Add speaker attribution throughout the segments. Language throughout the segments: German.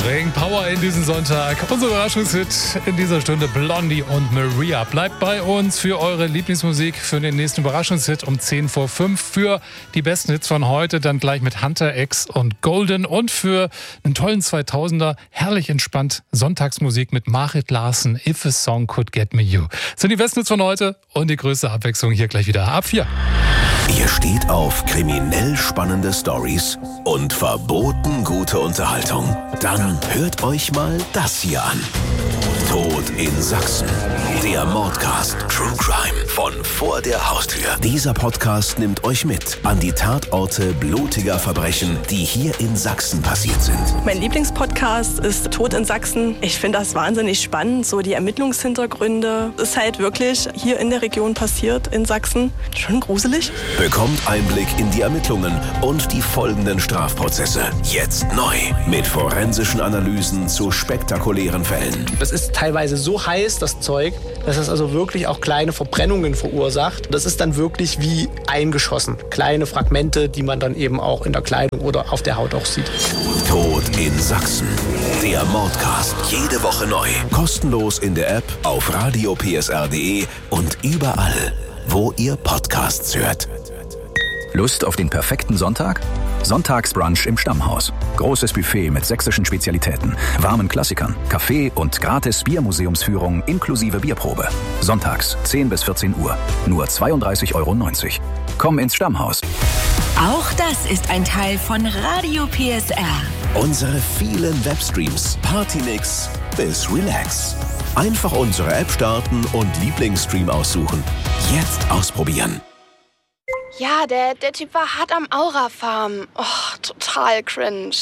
Speaker 1: Bring Power in diesen Sonntag. Unser Überraschungshit in dieser Stunde, Blondie und Maria. Bleibt bei uns für eure Lieblingsmusik, für den nächsten Überraschungshit um 10 vor 5. Für die besten Hits von heute dann gleich mit Hunter X und Golden. Und für einen tollen 2000er, herrlich entspannt Sonntagsmusik mit Marit Larsen, If a Song Could Get Me You. Das sind die besten Hits von heute und die größte Abwechslung hier gleich wieder ab 4.
Speaker 2: Ihr steht auf kriminell spannende Stories und verboten gute Unterhaltung. Dann hört euch mal das hier an. Tod in Sachsen. Der Mordcast True Crime von vor der Haustür. Dieser Podcast nimmt euch mit an die Tatorte blutiger Verbrechen, die hier in Sachsen passiert sind.
Speaker 3: Mein Lieblingspodcast ist Tod in Sachsen. Ich finde das wahnsinnig spannend, so die Ermittlungshintergründe. Es ist halt wirklich hier in der Region passiert, in Sachsen. Schon gruselig.
Speaker 2: Bekommt Einblick in die Ermittlungen und die folgenden Strafprozesse. Jetzt neu mit forensischen Analysen zu spektakulären Fällen.
Speaker 4: Das ist teilweise so heiß, das Zeug, dass es also wirklich auch kleine Verbrennungen verursacht. Das ist dann wirklich wie eingeschossen. Kleine Fragmente, die man dann eben auch in der Kleidung oder auf der Haut auch sieht.
Speaker 2: Tod in Sachsen. Der Mordcast. Jede Woche neu. Kostenlos in der App, auf radiopsr.de und überall, wo ihr Podcasts hört.
Speaker 5: Lust auf den perfekten Sonntag? Sonntagsbrunch im Stammhaus. Großes Buffet mit sächsischen Spezialitäten, warmen Klassikern, Kaffee und gratis Biermuseumsführung inklusive Bierprobe. Sonntags 10 bis 14 Uhr. Nur 32,90 €. Komm ins Stammhaus.
Speaker 6: Auch das ist ein Teil von Radio PSR.
Speaker 2: Unsere vielen Webstreams, Partymix bis Relax. Einfach unsere App starten und Lieblingsstream aussuchen. Jetzt ausprobieren.
Speaker 7: Ja, der Typ war hart am Aura-Farm. Oh, total cringe.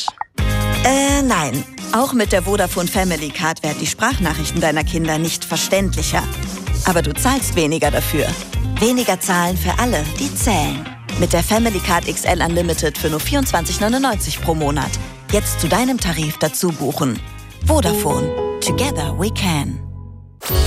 Speaker 8: Nein. Auch mit der Vodafone Family Card werden die Sprachnachrichten deiner Kinder nicht verständlicher. Aber du zahlst weniger dafür. Weniger zahlen für alle, die zählen. Mit der Family Card XL Unlimited für nur 24,99 € pro Monat. Jetzt zu deinem Tarif dazu buchen. Vodafone. Together we can.